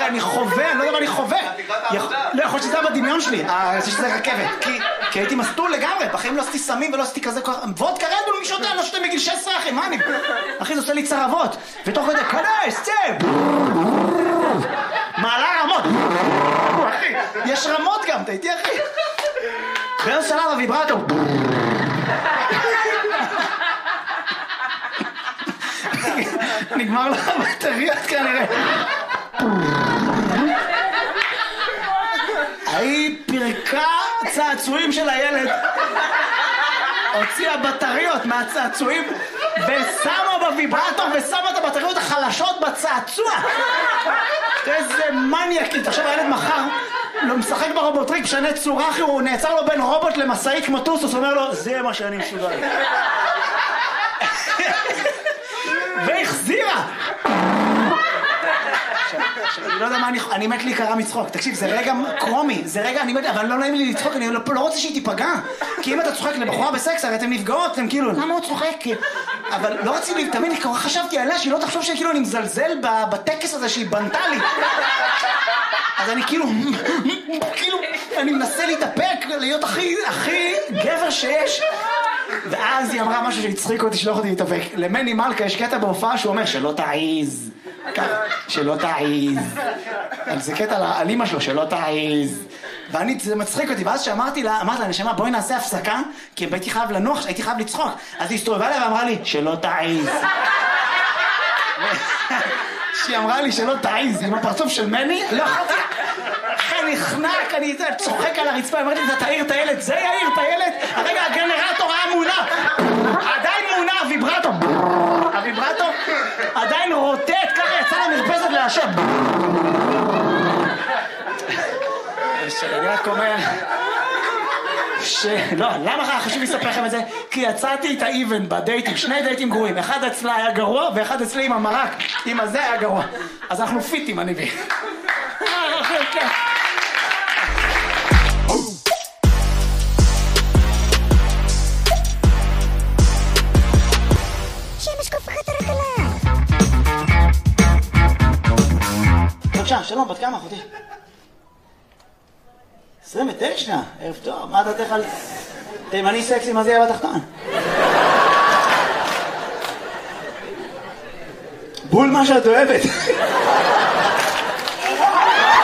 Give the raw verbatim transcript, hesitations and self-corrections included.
אחי, אני חווה, אני לא יודע מה אני חווה. לא, יכול שזה היה בדמיון שלי, שזה רכבת. כי הייתי מסטול לגמרי, בחיים לא עשיתי סמים ולא עשיתי כזה כוח. וודקה רדבול, מי שותה, לא שותה מגיל שש עשרה, אחי, מה אני... אחי, זה עושה לי צרבות. ותוך כדי, כנס, צב! מעלה רמות. אחי, יש רמות גם, אתה איתי, אחי? באיזה שלב הוויברטו. נגמר לך בטריות כנראה. היא פרקה צעצועים של הילד, הוציאה בטריות מהצעצועים ושמה בוויברטור ושמה את הבטריות החלשות בצעצוע. איזה מניאקית. עכשיו הילד מחר לא משחק ברובוטריק, משנה צורה, אחי, הוא נעצר לו בין רובוט למסעית כמו טוסוס, אומר לו זה מה שאני מסוגל. והחזירה. אני לא יודע מה אני... אני מת להיקרא מצחוק. תקשיב, זה רגע קרומי, זה רגע, אני מת... אבל לא נעים לי לצחוק, אני לא רוצה שהיא תיפגע. כי אם אתה צוחק לבחורה בסקס, הרי אתם נפגעות, אתם כאילו, למה הוא צוחק? אבל לא רציתי, תמיד חשבתי עליה שהיא לא תחשוב שכאילו אני מזלזל בטקס הזה שהיא בנתה לי. אז אני כאילו, כאילו, אני מנסה להתאפק, להיות הכי, הכי גבר שיש. ואז היא אמרה משהו שהצחיק אותי, שלא יכולתי להתאפק. למני מלכה יש קטע בהופעה שהוא אומר, שלא תעיז. שלא תעיז. זה קטע על אמא שלו, שלא תעיז. ואני, זה מצחיק אותי, ואז שאמרתי לה, אמרתי לה, נשמה, בואי נעשה הפסקה, כי הייתי חייב לנוח, הייתי חייב לצחוק. אז היא הסתובבה לה ואמרה לי, שלא תעיז. שהיא אמרה לי שלא תעיז, עם הפרצוף של מני, לא יכולתי. אחרי נחנק, אני צוחק על הרצפה, אמרתי, אתה תעיר את הילד, זה יעיר את הילד. הרגע הגנרטור היה מונע, עדיין מונע, הוויברטור. הוויברטור עדיין רוטט, ככה יצא למרפסת להשב. שאני רק אומר ש... לא, למה חשוב לספר לכם את זה? כי יצאתי את האיבן בדייטים, שני דייטים גרועים, אחד אצלה היה גרוע ואחד אצלי עם המרק, עם הזה היה גרוע. אז אנחנו פיטים, אני בי. בבקשה, שלום, בת כמה אחותי? עשרים ותשע, ערב טוב, מה דעתך על תימני סקסי, מה זה יהיה בתחתון? בול מה שאת אוהבת.